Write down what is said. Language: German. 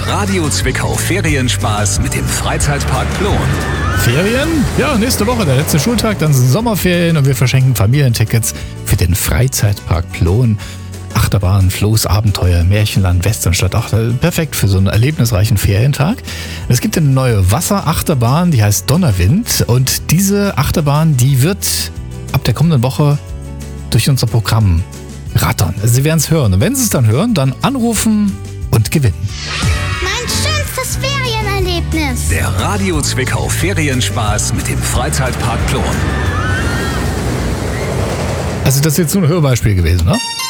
Radio Zwickau Ferienspaß mit dem Freizeitpark Plon. Ferien? Ja, nächste Woche der letzte Schultag, dann sind Sommerferien und wir verschenken Familientickets für den Freizeitpark Plon. Achterbahn, Floß, Abenteuer, Märchenland, Westernstadt, auch perfekt für so einen erlebnisreichen Ferientag. Es gibt eine neue Wasserachterbahn, die heißt Donnerwind, und diese Achterbahn, die wird ab der kommenden Woche durch unser Programm rattern. Also Sie werden es hören, und wenn Sie es dann hören, dann anrufen und gewinnen. Mein schönstes Ferienerlebnis. Der Radio Zwickau Ferienspaß mit dem Freizeitpark Plon. Also das ist jetzt nur ein Hörbeispiel gewesen, ne?